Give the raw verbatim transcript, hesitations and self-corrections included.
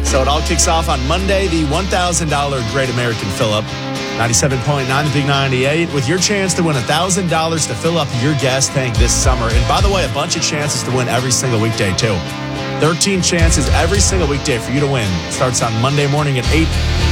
So it all kicks off on Monday, the one thousand dollars Great American Fill-Up. ninety-seven point nine The Big ninety-eight with your chance to win one thousand dollars to fill up your gas tank this summer. And by the way, a bunch of chances to win every single weekday, too. thirteen chances every single weekday for you to win. Starts on Monday morning at eight.